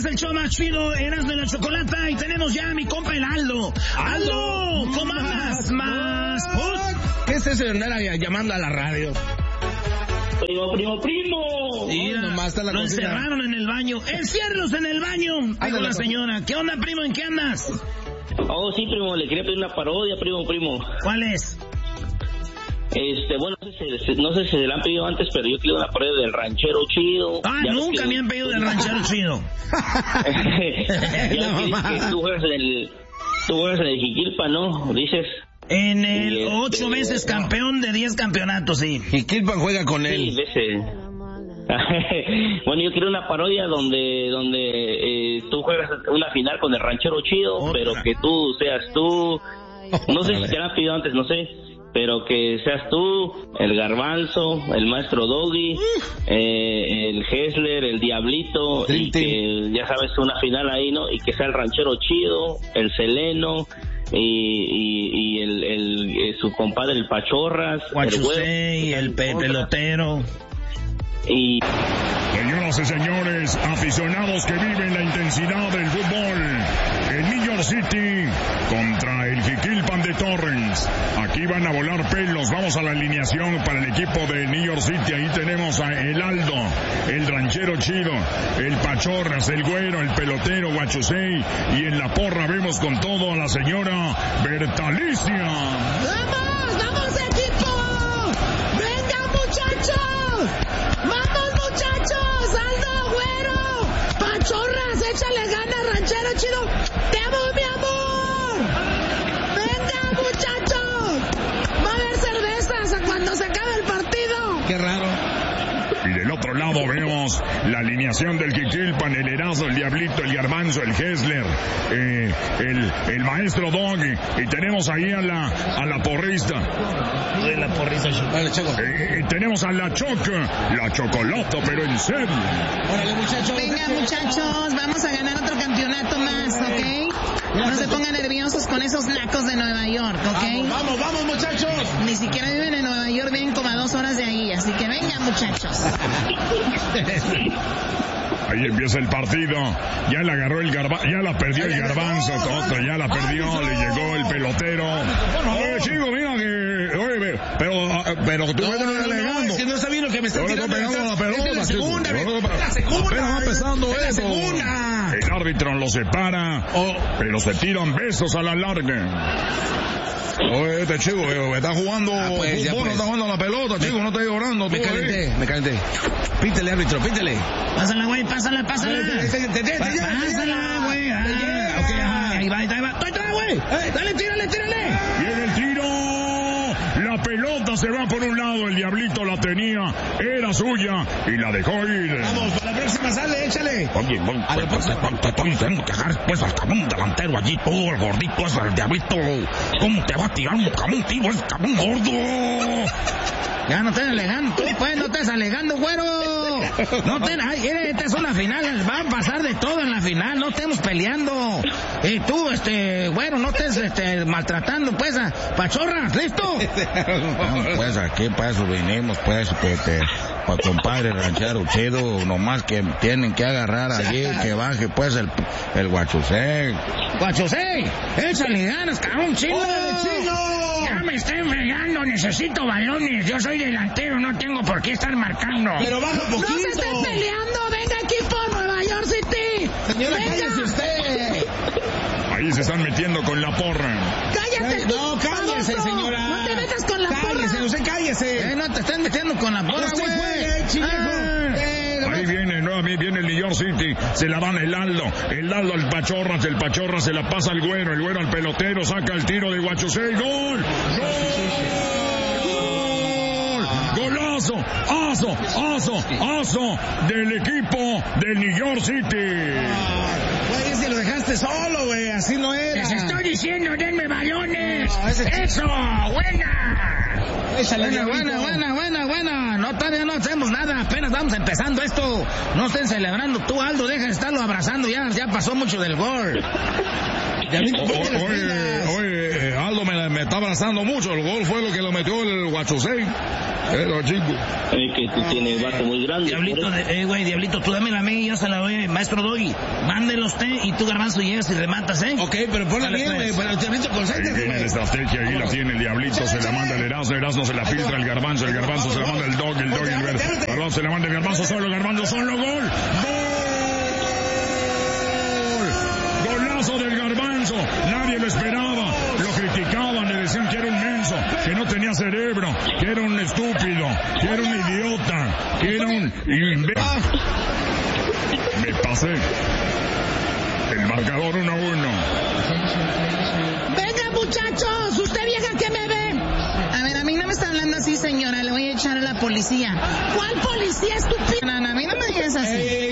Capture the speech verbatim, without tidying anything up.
el show más chido, Erasmo y la Chocolata, y tenemos ya a mi compa el Aldo. ¡Aldo! ¿Cómo andas? Más... ¿Qué es eso de andar llamando a la radio? Primo, primo, primo. Mira, oh, nomás está la lo cocina. encerraron en el baño. ¡Enciérralos en el baño! Ahí con la señora. ¿Qué onda, primo? ¿En qué andas? Oh, sí, primo, le quería pedir una parodia, primo, primo. ¿Cuál es? Este, bueno, no sé, si, no sé si se la han pedido antes, pero yo quiero una parodia del ranchero chido. Ah, ya nunca que... me han pedido del ranchero chido. ya no, que, que tú juegas en el, tú juegas en el Jiquilpan, ¿no? Dices. En el este, ocho veces campeón de diez campeonatos, sí. Y Kilpan juega con él. Sí, veces. Bueno, yo quiero una parodia donde donde eh, tú juegas una final con el ranchero chido, Otra. pero que tú seas tú. No sé si te la han pedido antes, no sé. Pero que seas tú, el Garbanzo, el Maestro Doggy, eh, el Hessler, el Diablito, y que ya sabes, una final ahí, ¿no? Y que sea el ranchero chido, el Seleno, y, y, y el, el, el su compadre, el Pachorras, Guachusei, el, el pe pelotero. Y... Señoras y señores, aficionados que viven la intensidad del fútbol, el New York City contra el Jiquilpan de Torrens. Aquí van a volar pelos. Vamos a la alineación para el equipo de New York City. Ahí tenemos a el Aldo, el ranchero chido, el Pachorras, el Güero, el pelotero Guachusei, y en la porra vemos con todo a la señora Bertalicia. ¡Vamos! ¡Vamos, equipo! ¡Venga, muchachos! ¡Vamos, muchachos! ¡Aldo, Güero! ¡Pachorras, échale ganas, ranchero chido! ¡Te amo, mi amor! ¡Venga, muchachos! ¡Va a haber cervezas cuando se acabe el partido! ¡Qué raro! Y del otro lado vemos la alineación del Jiquilpan, el Erasmo, el Diablito, el Garbanzo, el Hessler, eh, el, el Maestro Doggy, y tenemos ahí a la, a la porrista. La porrista. Vale, Choco. Eh, y tenemos a la Choca, la Chocolata, pero en serio. Órale, muchachos. Venga, muchachos, vamos a ganar otro campeonato más, ¿ok? No se pongan nerviosos con esos nacos de Nueva York, ¿ok? Vamos, vamos, vamos, muchachos. Ni siquiera viven en Nueva York, viven como a dos horas de ahí, así que venga, muchachos. Ahí empieza el partido. Ya la agarró el garbanzo, ya la perdió el Garbanzo, Toto, ya la perdió, le llegó el pelotero. Oye, chico, mira que, oye, pero, pero tú me estás alegando. Es que no sabía lo que me está Ahora está tirando. pegando la pelota. Es la segunda, chico. es la segunda. Apenas va empezando Es la eso. segunda. El árbitro lo separa, Oh. pero se tiran besos a la larga. Oye, este chico, eh, está jugando Ah, pues, ya fútbol, no pues. está jugando la pelota, chico, no está llorando. Me tú, calenté, eh. me calenté. Pítele, árbitro, pítele. Pásala, güey, pásala, pásala. Pásala, güey. Ah, ok, ajá, ahí va, ahí va. ¡Estoy atrás, güey! ¡Dale, tírale, tírale! Viene el tiro. La pelota se va por un lado. El Diablito la tenía. Era suya. Y la dejó ir. Vamos, para la próxima sale, échale. Oye, bueno, A la pues, próxima. pues, te estoy diciendo que agarres pues al cabrón delantero allí, tú, el gordito ese, el Diablito. ¿Cómo te va a tirar un cabrón, tío? Es cabrón gordo. Ya no estés alegando, tú, pues, no estés alegando, güero. No te, ay, mire, esta es una final, va a pasar de todo en la final, no estemos peleando. Y tú, este, güero, no estés, este, maltratando, pues, a Pachorras, ¿listo? No, pues aquí pues vinimos pues que te pa compadre ranchero chido, nomás que tienen que agarrar allí, que baje pues el el Guachusei. Guachosei, échale ganas, cabrón, chino. Ya me estoy fregando, necesito balones, yo soy delantero, no tengo por qué estar marcando. Pero baja ¡No poquito. se estén peleando! ¡Venga, equipo, Nueva York City! Señora, ¡Venga! cállese usted. Ahí se están metiendo con la porra. ¡Cállate tú, No, cállese, baboso! señora. ¡No te metas con la Cállese, porra! usted cállese. Eh, no te estén metiendo con la porra, Usted güey. juegue, chico. Ah. Eh, Ahí viene, nuevamente viene el New York City, se la van el Aldo, el Aldo al Pachorras, el Pachorras se la pasa al Güero, el Güero al pelotero, saca el tiro de Guachusei, ¡gol! ¡Gol! ¡Golazo! ¡Aso! ¡Aso! ¡Aso! Del equipo del New York City. Güey, ese lo dejaste solo, güey, así no era. Les estoy diciendo, denme balones. No, ese- ¡Eso! ¡Buena! Échale, Buena, diablito. buena, buena, buena, buena. No, todavía no hacemos nada. Apenas vamos empezando esto. No estén celebrando. Tú, Aldo, deja de estarlo abrazando. Ya, ya pasó mucho del gol. Diablito, O- ponte las Oye, pilas. oye, Aldo me, me está abrazando mucho. El gol fue lo que lo metió el Guachusei. Pero, chico. Es que tú tienes bate muy grande. Diablito, eh, güey, Diablito, tú dámela a mí y yo se la doy, maestro Doggy. Mándelo usted y tú, Garbanzo, llegas y rematas, ¿eh? Ok, pero ponla bien, güey, para el Diablito, Ahí concéntrate, viene la güey. estrategia, ahí la tiene el Diablito, se la manda el Erasmo, el Erasmo se la filtra el Garbanzo, el Garbanzo se la manda el Dog, el Dog, el Garbanzo se la manda el Garbanzo solo, el Garbanzo solo, gol. ¡Gol! Golazo del Garbanzo, nadie lo esperaba, lo criticaban, le decían que era un menso, que no tenía cerebro, que era un estúpido, que era un idiota, que era un imbécil. Me pasé. El marcador uno a uno. Venga, muchachos, usted vieja que me ve. A ver, a mí no me está hablando así, señora. Le voy a echar a la policía. ¿Cuál policía estúpida? No, no, a mí no me digas así. Ey,